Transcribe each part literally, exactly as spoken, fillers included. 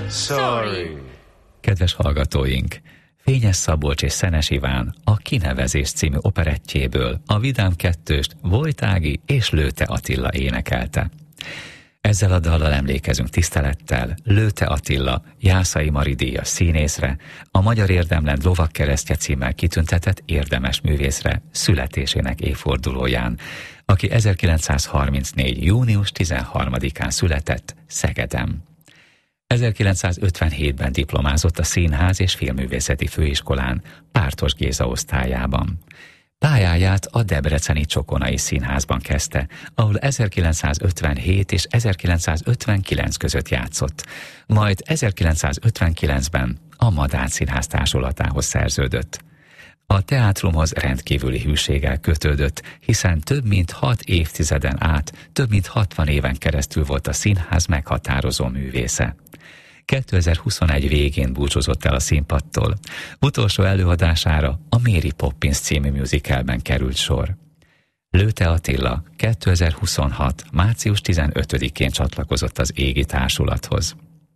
Sorry. Kedves hallgatóink, Fényes Szabolcs és Szenes Iván a Kinevezés című operettjéből a Vidám kettőst Vojt Ági és Lőte Attila énekelte. Ezzel a dallal emlékezünk tisztelettel Lőte Attila Jászai Mari díjas színészre, a Magyar Érdemlend Lovagkeresztje címmel kitüntetett érdemes művészre születésének évfordulóján, aki ezerkilencszázharmincnégy. június tizenharmadikán született Szegeden. ezerkilencszázötvenhétben diplomázott a Színház és Filmművészeti Főiskolán Pártos Géza osztályában. Pályáját a debreceni Csokonai Színházban kezdte, ahol ezerkilencszázötvenhét és ezerkilencszázötvenkilenc között játszott, majd ezerkilencszázötvenkilencben a Madách Színház társulatához szerződött. A teátrumhoz rendkívüli hűséggel kötődött, hiszen több mint hat évtizeden át, több mint hatvan éven keresztül volt a színház meghatározó művésze. kétezer-huszonegy végén búcsúzott el a színpadtól. Utolsó előadására a Mary Poppins című musicalben került sor. Lőte Attila kétezer-huszonhat. március tizenötödikén csatlakozott az égi társulathoz.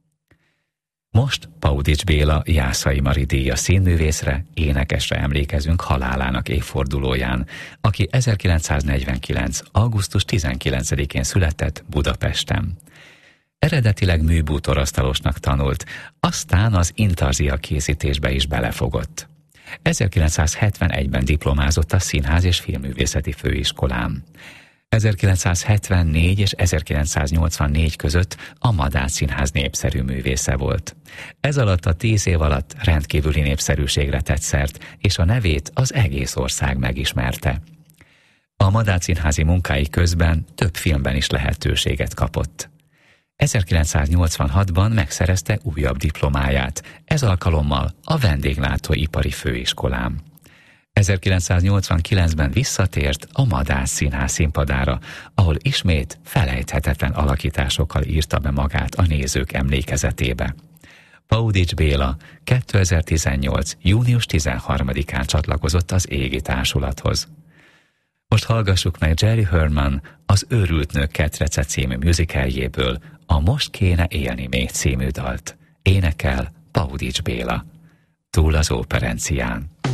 Most Paudics Béla Jászai Mari díjas színművészre, énekesre emlékezünk halálának évfordulóján, aki ezerkilencszáznegyvenkilenc. augusztus tizenkilencedikén született Budapesten. Eredetileg műbútorasztalosnak tanult, aztán az intarzia készítésbe is belefogott. ezerkilencszázhetvenegyben diplomázott a Színház és Filmművészeti Főiskolán. ezerkilencszázhetvennégy és ezerkilencszáznyolcvannégy között a Madách Színház népszerű művésze volt. Ez alatt a tíz év alatt rendkívüli népszerűségre tett szert, és a nevét az egész ország megismerte. A Madách Színházi munkái közben több filmben is lehetőséget kapott. ezerkilencszáznyolcvanhatban megszerezte újabb diplomáját, ez alkalommal a Vendéglátóipari Főiskolán. ezerkilencszáznyolcvankilencben visszatért a Madách Színház színpadára, ahol ismét felejthetetlen alakításokkal írta be magát a nézők emlékezetébe. Paudics Béla kétezer-tizennyolc. június tizenharmadikán csatlakozott az égi társulathoz. Most hallgassuk meg Jerry Herman az Őrült nők ketrece című musicaljéből a Most kéne élni még című dalt. Énekel Paudics Béla. Túl az óperencián.